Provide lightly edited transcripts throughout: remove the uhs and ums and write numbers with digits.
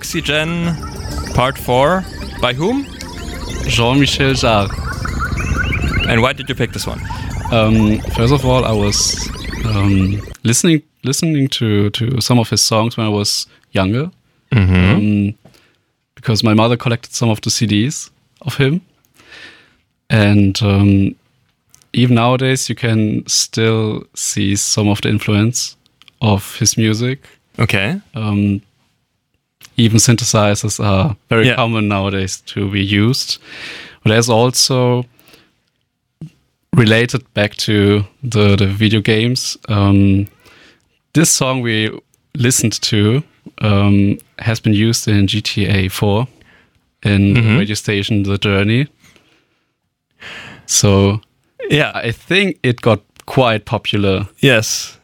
Oxygen Part 4. By whom? Jean-Michel Jarre. And why did you pick this one? First of all, I was listening to some of his songs when I was younger, because my mother collected some of the CDs of him, and even nowadays you can still see some of the influence of his music. Okay. Even synthesizers are very common nowadays to be used. But there's also, related back to the video games, this song we listened to has been used in GTA 4 in the radio station The Journey. So I think it got quite popular. Yes,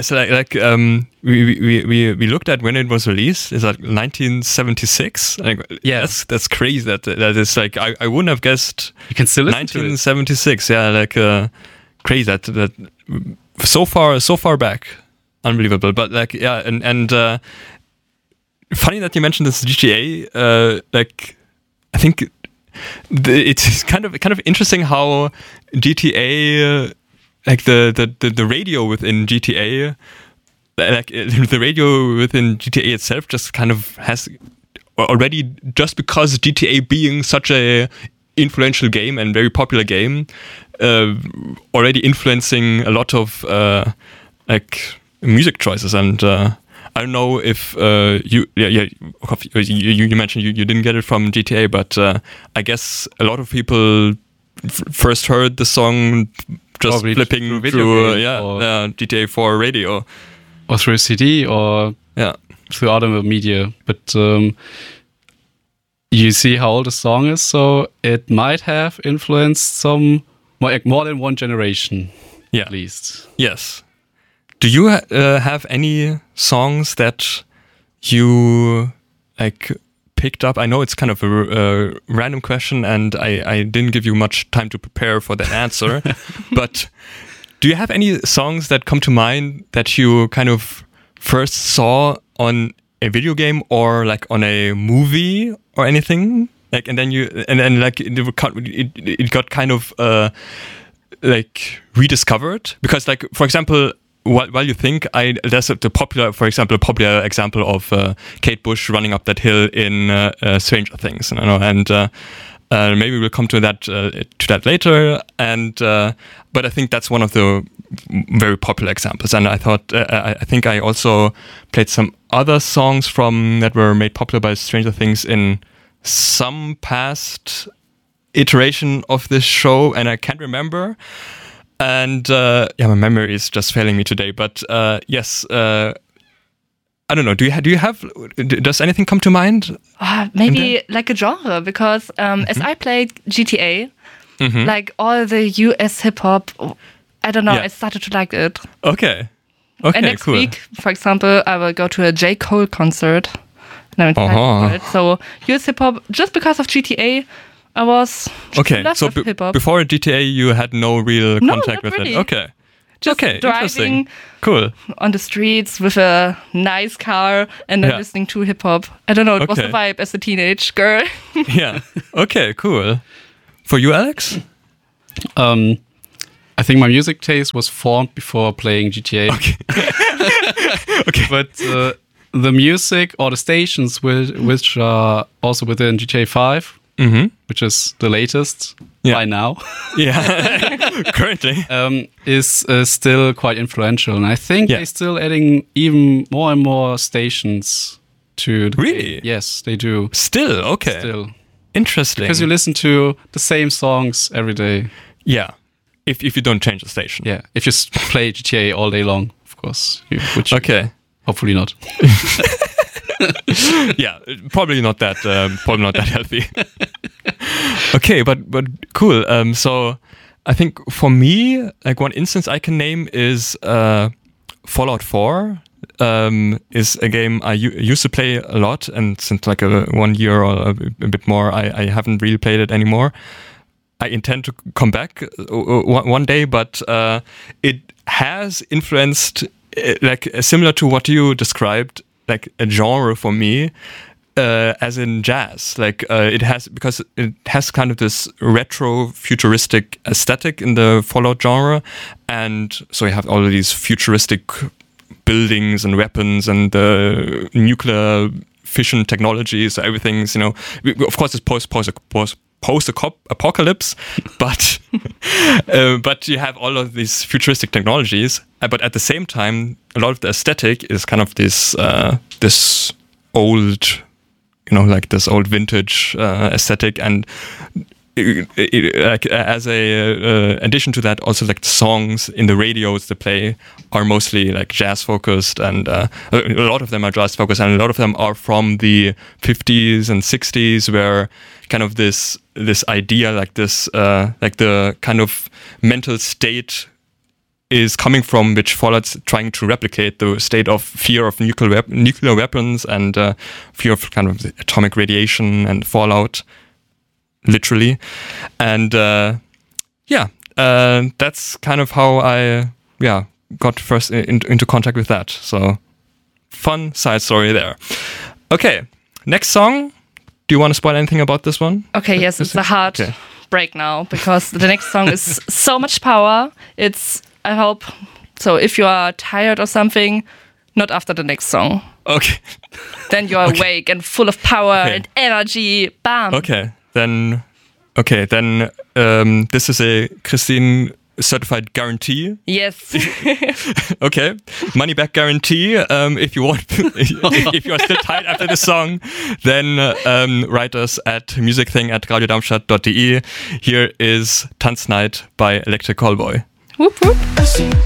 we looked at when it was released. It's like 1976. Yes, that's crazy. That is like I wouldn't have guessed. You can still listen 1976. To it. Yeah, crazy that so far back. Unbelievable. But and funny that you mentioned this GTA. I think it's kind of interesting how GTA. The radio within GTA, the radio within GTA itself just kind of has already, just because GTA being such a influential game and very popular game, already influencing a lot of music choices. And I don't know if you mentioned you didn't get it from GTA, but I guess a lot of people first heard the song just probably flipping through GTA 4 radio. Or through a CD or through other media. But you see how old the song is, so it might have influenced some more than one generation, at least. Yes. Do you have any songs that you picked up? I know it's kind of a random question, and I didn't give you much time to prepare for that answer. But do you have any songs that come to mind that you kind of first saw on a video game or on a movie or anything? And then it got kind of rediscovered? Because for example, while you think, there's a popular example of Kate Bush running up that hill in Stranger Things, and maybe we'll come to that later. And but I think that's one of the very popular examples. And I thought I think I also played some other songs that were made popular by Stranger Things in some past iteration of this show, and I can't remember. And my memory is just failing me today. But yes, I don't know. Do you have? Does anything come to mind? Maybe like a genre, because as I played GTA, all the US hip hop, I don't know. I started to like it. Okay. And next week, for example, I will go to a J. Cole concert. And I'm excited for it. So US hip hop, just because of GTA. I was so before GTA you had no real contact with really. it. Okay. Just driving cool on the streets with a nice car and then listening to hip hop. I don't know, it was the vibe as a teenage girl. Yeah. Okay, cool. For you, Alex? I think my music taste was formed before playing GTA. Okay. But the music or the stations which are also within GTA 5, which is the latest by now. Currently. Is still quite influential. And I think they're still adding even more and more stations to the Really? game. Yes, they do. Still? Okay. Still. Interesting. Because you listen to the same songs every day. Yeah. If you don't change the station. Yeah. If you play GTA all day long, of course. Which hopefully not. Yeah, probably not that healthy. Okay, but cool. So I think for me, one instance I can name is Fallout 4. Is a game I used to play a lot, and since 1 year or a bit more, I haven't really played it anymore. I intend to come back one day, but it has influenced, similar to what you described, a genre for me. as in jazz. Like because it has kind of this retro futuristic aesthetic in the Fallout genre, and so you have all of these futuristic buildings and weapons and nuclear fission technologies. Everything's, of course, it's post-apocalypse, but but you have all of these futuristic technologies. But at the same time, a lot of the aesthetic is kind of this old, like this old vintage aesthetic, and as a addition to that, also like the songs in the radios they play are mostly like jazz focused, and a lot of them are jazz focused, and a lot of them are from the 50s and 60s, where kind of this idea, like this like the kind of mental state is coming from, which Fallout's trying to replicate, the state of fear of nuclear weapons and fear of kind of atomic radiation and fallout, literally. And that's kind of how I got first into contact with that. So fun side story there. Okay, next song. Do you want to spoil anything about this one? Okay, yes, it's a hard break now, because the next song is so much power. I hope, so if you are tired or something, not after the next song. Okay. Then you are awake and full of power and energy. Bam. Okay, then this is a Christine certified guarantee. Yes. Okay, money back guarantee. If you want, if you are still tired after this song, then write us at musicthing@radiodarmstadt.de. Here is Tanznight by Electric Callboy. Whoop whoop.